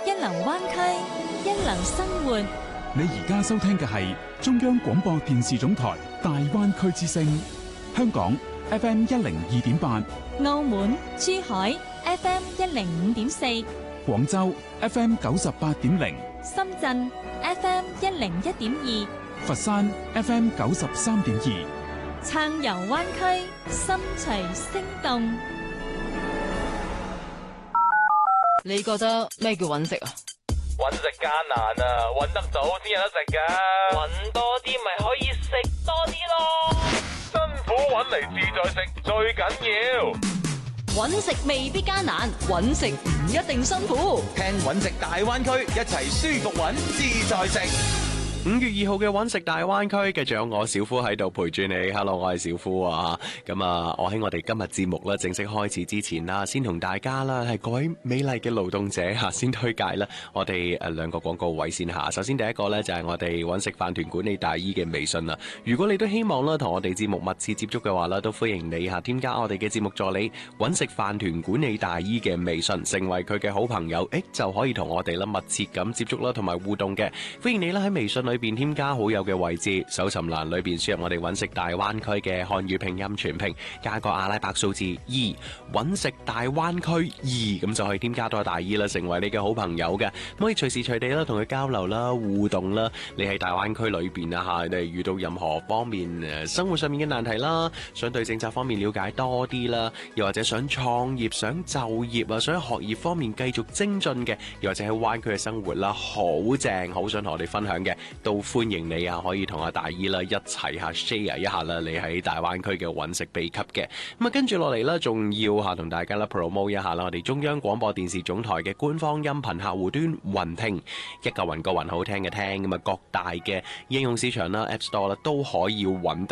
一流灣區，一流生活。 你而家收聽嘅係中央廣播電視總台大灣區之聲，香港 FM 102.8， 澳門、珠海 FM 105.4， 廣州 FM 98.0， 深圳 FM 101.2， 佛山 FM 93.2， 暢遊灣區，心隨聲動。 你覺得咩叫揾食啊？ 揾食艱難啊，揾得到先有得食噶。揾多啲咪可以食多啲咯。辛苦揾嚟自在食最緊要。 揾食未必艱難，揾食唔一定辛苦。 聽揾食大灣區，一齊舒服揾自在食。 5月2號嘅揾食大灣區，繼續有我小夫喺度陪住你。Hello， 我係小夫啊。咁啊，我喺我哋今日節目咧正式開始之前啦，先同大家啦係各位美麗嘅勞動者吓，先推介啦我哋兩個廣告位先下。首先第一個咧就係我哋揾食飯團管理大姨嘅微信啦。如果你都希望啦同我哋節目密切接觸嘅話啦，都歡迎你吓添加我哋嘅節目助理揾食飯團管理大姨嘅微信，成為佢嘅好朋友，就可以同我哋啦密切咁接觸啦同埋互動嘅。歡迎你啦喺微信裏邊添加好友嘅位置，搜尋欄裏邊輸入我哋揾食大灣區嘅漢語拼音全拼，加個阿拉伯數字2，揾食大灣區2，咁就可以添加到大姨啦，成為你嘅好朋友嘅，可以隨時隨地啦同佢交流啦、互動啦。你喺大灣區裏邊啊吓，你遇到任何方面生活上面嘅難題啦，想對政策方面了解多啲啦，又或者想創業、想就業啊，想學業方面繼續精進嘅，又或者喺灣區嘅生活啦，好正，好想同我哋分享嘅，都歡迎你啊！可以同阿大姨啦一齊下 share 一下啦，你喺大灣區嘅揾食秘笈嘅。咁啊，跟住落嚟啦，仲要吓同大家啦 promote 一下啦，我哋中央廣播電視總台嘅官方音頻客戶端雲聽，一個雲個雲好聽嘅聽，咁啊各大嘅應用市場啦 App Store 啦都可以揾得